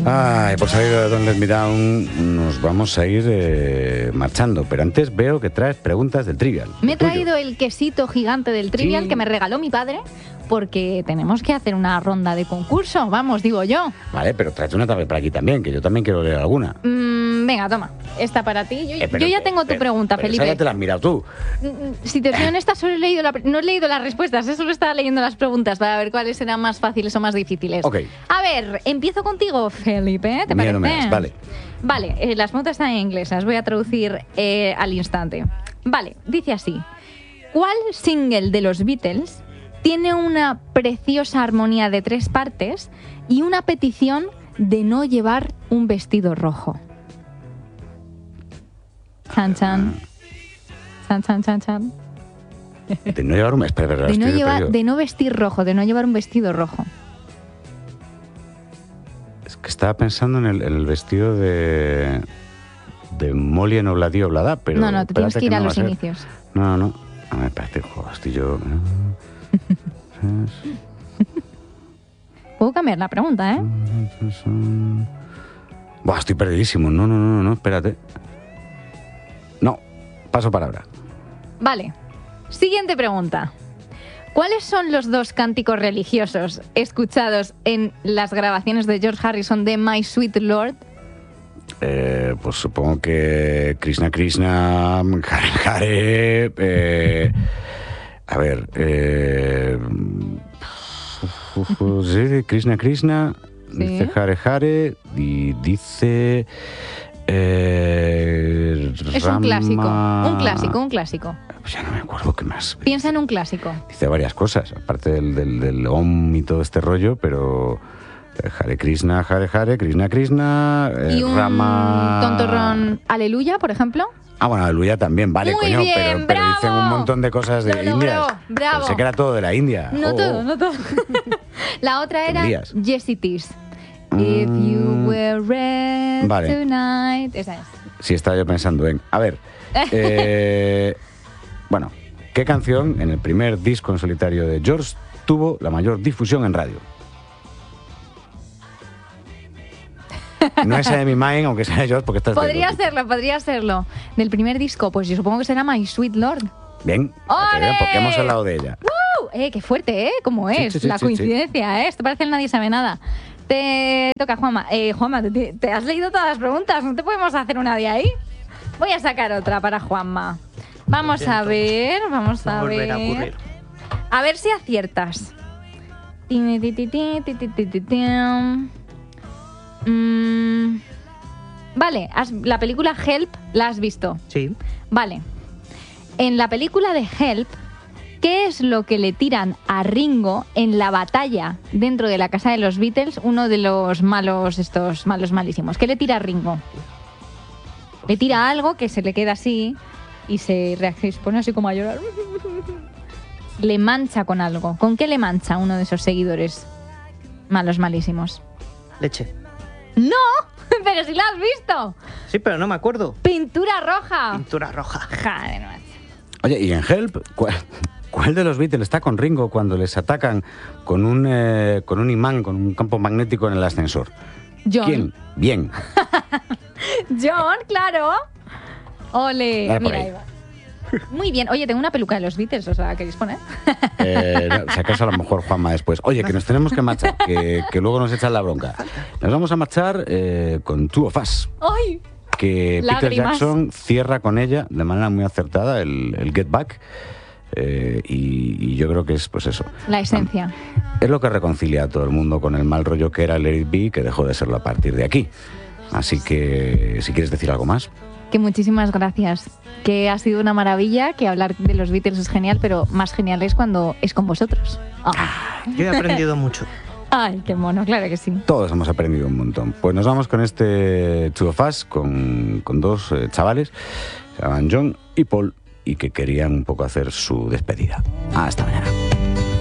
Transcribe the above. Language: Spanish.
Ay, por salir de Don't Let Me Down nos vamos a ir marchando, pero antes veo que traes preguntas del Trivial. Me he traído el quesito gigante del Trivial que me regaló mi padre porque tenemos que hacer una ronda de concurso, vamos, digo yo. Vale, pero tráete una tablet para aquí también, que yo también quiero leer alguna. Venga, toma, esta para ti. Yo ya tengo tu pregunta, Felipe. Esa ya te la has mirado tú. Si te soy honesta, solo he leído no he leído las respuestas, solo estaba leyendo las preguntas para ver cuáles eran más fáciles o más difíciles. Ok. A ver, empiezo contigo, Felipe, ¿te parece? Vale. Vale, las preguntas están en inglés, las voy a traducir al instante. Vale, dice así. ¿Cuál single de los Beatles tiene una preciosa armonía de 3 partes y una petición de no llevar un vestido rojo? Chan, chan. Chan, chan, chan, chan. De no llevar un... Espera, de no vestir rojo, de no llevar un vestido rojo. Es que estaba pensando en el vestido de Molly en Obladi Oblada, pero... No, te tienes que ir a los inicios. No. A ver, espérate, joder, estoy yo... Puedo cambiar la pregunta, ¿eh? Buah, estoy perdidísimo. No, espérate. No, paso palabra. Vale. Siguiente pregunta. ¿Cuáles son los 2 cánticos religiosos escuchados en las grabaciones de George Harrison de My Sweet Lord? Pues supongo que Krishna Krishna, Hare Hare... A ver, sí, Krishna Krishna, ¿sí? Dice Hare Hare y dice... es Rama... un clásico. Pues ya no me acuerdo qué más. Piensa en un clásico. Dice varias cosas, aparte del Om y todo este rollo, pero... Hare Krishna, Hare Hare, Krishna Krishna, ¿y un Rama... tontorrón Aleluya, por ejemplo? Ah, bueno, Aleluya también, vale, muy coño, bien, pero dicen un montón de cosas de India. Bravo. Pensé que era todo de la India. No todo. La otra era Yes It Is. If you were red tonight. Esa es. Sí, estaba yo pensando en... A ver, bueno, ¿qué canción en el primer disco en solitario de George tuvo la mayor difusión en radio? No es de mi mind, aunque sea de George, porque estás... Podría serlo. Del primer disco, pues yo supongo que será My Sweet Lord. Bien, porque hemos hablado de ella. Qué fuerte, ¿cómo es? Sí, la coincidencia, Esto parece que nadie sabe nada. Te toca, Juanma. Juanma, te has leído todas las preguntas, ¿no te podemos hacer una de ahí? Voy a sacar otra para Juanma. Vamos a ver. A ver si aciertas. Vale, la película Help la has visto. Sí. Vale. En la película de Help, ¿qué es lo que le tiran a Ringo en la batalla dentro de la casa de los Beatles? Uno de los malos malísimos. ¿Qué le tira a Ringo? Le tira algo que se le queda así y se pone así como a llorar. Le mancha con algo. ¿Con qué le mancha uno de esos seguidores malos malísimos? Leche. ¡No! ¡Pero si la has visto! Sí, pero no me acuerdo. ¡Pintura roja! Pintura roja. Joder, no. Oye, ¿y en Help? ¿Cuál de los Beatles está con Ringo cuando les atacan con un imán, con un campo magnético en el ascensor? John. ¿Quién? Bien. John, claro. Ole. Mira, ahí va. Muy bien. Oye, tengo una peluca de los Beatles, ¿os la queréis poner? No, si acaso a lo mejor Juanma después. Oye, que nos tenemos que marchar, que luego nos echan la bronca. Nos vamos a marchar con Two of Us. ¡Ay! Que Lágrimas. Peter Jackson cierra con ella de manera muy acertada el Get Back. Y yo creo que es, pues eso. La esencia. Es lo que reconcilia a todo el mundo con el mal rollo que era el Let It Be, que dejó de serlo a partir de aquí. Así que, si quieres decir algo más. Que muchísimas gracias, que ha sido una maravilla, que hablar de los Beatles es genial, pero más genial es cuando es con vosotros. Yo he aprendido mucho. Ay, qué mono, claro que sí. Todos hemos aprendido un montón. Pues nos vamos con este Two of Us, con 2 chavales, se llaman John y Paul, y que querían un poco hacer su despedida. Hasta mañana.